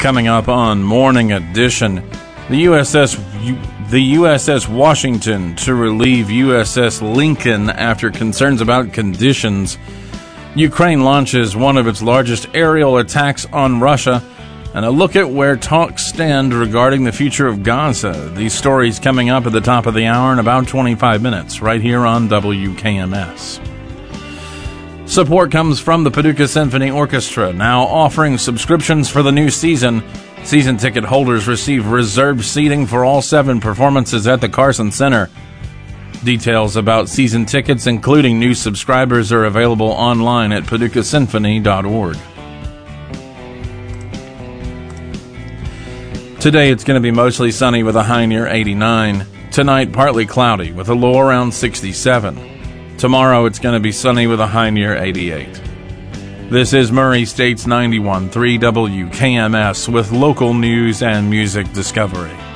Coming up on Morning Edition, the USS Washington to relieve USS Lincoln after concerns about conditions. Ukraine launches one of its largest aerial attacks on Russia, and a look at where talks stand regarding the future of Gaza. These stories coming up at the top of the hour in about 25 minutes, right here on WKMS. Support comes from the Paducah Symphony Orchestra, now offering subscriptions for the new season. Season ticket holders receive reserved seating for all 7 performances at the Carson Center. Details about season tickets, including new subscribers, are available online at paducahsymphony.org. Today it's going to be mostly sunny with a high near 89. Tonight partly cloudy with a low around 67. Tomorrow it's going to be sunny with a high near 88. This is Murray State's 91.3 WKMS with local news and music discovery.